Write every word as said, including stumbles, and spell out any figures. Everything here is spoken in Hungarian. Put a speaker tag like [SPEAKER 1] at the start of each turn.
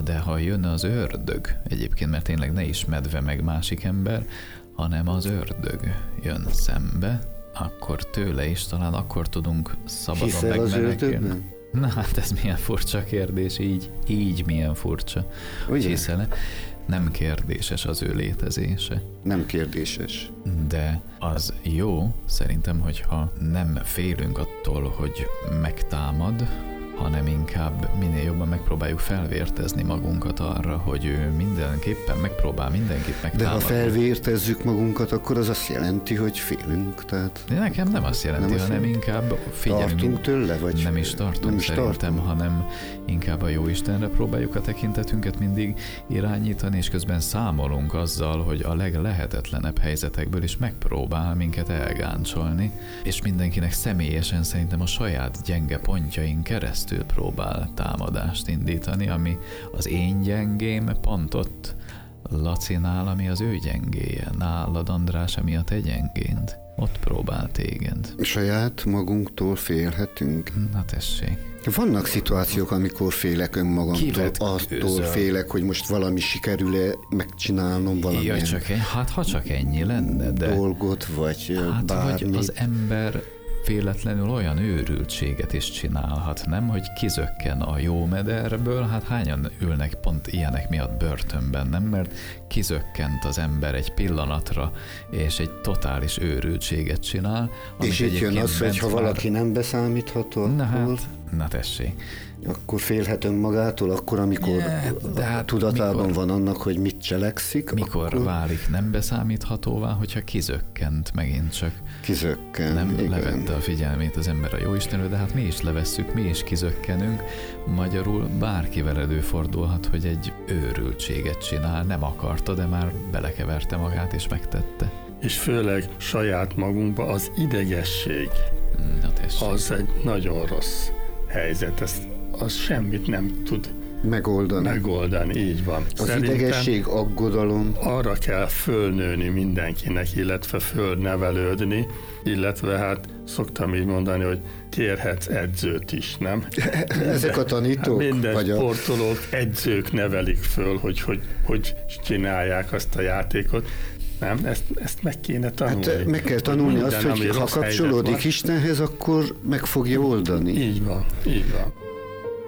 [SPEAKER 1] de ha jön az ördög, egyébként, mert tényleg ne is medve meg másik ember, hanem az ördög jön szembe, akkor tőle is talán akkor tudunk szabadon
[SPEAKER 2] Hiszel
[SPEAKER 1] megmenekülni. Na hát ez milyen furcsa kérdés, így, így milyen furcsa.
[SPEAKER 2] Ugye?
[SPEAKER 1] Hiszel, nem kérdéses az ő létezése.
[SPEAKER 2] Nem kérdéses.
[SPEAKER 1] De az jó, szerintem, hogyha nem félünk attól, hogy megtámad, hanem inkább minél jobban megpróbáljuk felvértezni magunkat arra, hogy ő mindenképpen megpróbál mindenkit megtámadni.
[SPEAKER 2] De ha felvértezzük magunkat, akkor az azt jelenti, hogy félünk. Tehát
[SPEAKER 1] de nekem nem azt jelenti, nem azt hanem jelenti. Inkább figyelünk.
[SPEAKER 2] Tartunk tőle? Vagy
[SPEAKER 1] nem is tartunk
[SPEAKER 2] nem is
[SPEAKER 1] szerintem,
[SPEAKER 2] tartunk.
[SPEAKER 1] hanem inkább a Jóistenre próbáljuk a tekintetünket mindig irányítani, és közben számolunk azzal, hogy a leglehetetlenebb helyzetekből is megpróbál minket elgáncsolni, és mindenkinek személyesen szerintem a saját gyenge pontjain keresztül próbál támadást indítani, ami az én gyengém pont ott Lacinál, ami az ő gyengéje, nálad, András, ami a te gyengénd. Ott próbál téged.
[SPEAKER 2] Saját magunktól félhetünk?
[SPEAKER 1] Na tessék.
[SPEAKER 2] Vannak szituációk, amikor félek önmagamtól,
[SPEAKER 1] Kivet
[SPEAKER 2] attól
[SPEAKER 1] közöl? Félek,
[SPEAKER 2] hogy most valami sikerül-e megcsinálnom valamilyen
[SPEAKER 1] ja, csak egy, hát ha csak ennyi lenne, de
[SPEAKER 2] dolgot, vagy
[SPEAKER 1] hát,
[SPEAKER 2] bármit.
[SPEAKER 1] hogy az ember véletlenül olyan őrültséget is csinálhat, nem? Hogy kizökken a jó mederből, hát hányan ülnek pont ilyenek miatt börtönben, nem? Mert kizökkent az ember egy pillanatra, és egy totális őrültséget csinál.
[SPEAKER 2] És itt jön az, hogy ha valaki nem beszámítható,
[SPEAKER 1] na
[SPEAKER 2] akkor,
[SPEAKER 1] hát, na tessék.
[SPEAKER 2] akkor félhet önmagától, akkor, amikor
[SPEAKER 1] Yeah, de hát
[SPEAKER 2] tudatában
[SPEAKER 1] mikor,
[SPEAKER 2] van annak, hogy mit cselekszik.
[SPEAKER 1] Mikor
[SPEAKER 2] akkor
[SPEAKER 1] válik nem beszámíthatóvá, hogyha kizökkent megint csak.
[SPEAKER 2] Kizökken,
[SPEAKER 1] Nem
[SPEAKER 2] igen.
[SPEAKER 1] levette a figyelmét az ember a Jóistenről, de hát mi is levesszük, mi is kizökkenünk. Magyarul bárkivel előfordulhat, hogy egy őrültséget csinál, nem akarta, de már belekeverte magát és megtette.
[SPEAKER 3] És főleg saját magunkba az idegesség,
[SPEAKER 1] Na tessék.
[SPEAKER 3] az egy nagyon rossz helyzet, ez, az semmit nem tud
[SPEAKER 2] Megoldani.
[SPEAKER 3] megoldani, így van.
[SPEAKER 2] Az
[SPEAKER 3] Szerintem
[SPEAKER 2] idegesség, aggodalom.
[SPEAKER 3] arra kell fölnőni mindenkinek, illetve fölnevelődni, illetve hát szoktam így mondani, hogy kérhetsz edzőt is, nem?
[SPEAKER 2] Ezek a tanítók?
[SPEAKER 3] Minden
[SPEAKER 2] vagy a...
[SPEAKER 3] sportolók, edzők nevelik föl, hogy hogy, hogy csinálják azt a játékot. Nem, ezt, ezt meg kéne tanulni.
[SPEAKER 2] Hát meg kell tanulni
[SPEAKER 3] Minden,
[SPEAKER 2] azt, hogy
[SPEAKER 3] ami
[SPEAKER 2] ha
[SPEAKER 3] rossz helyzet
[SPEAKER 2] kapcsolódik
[SPEAKER 3] van,
[SPEAKER 2] Istenhez, akkor meg fogja oldani.
[SPEAKER 3] így van, így van.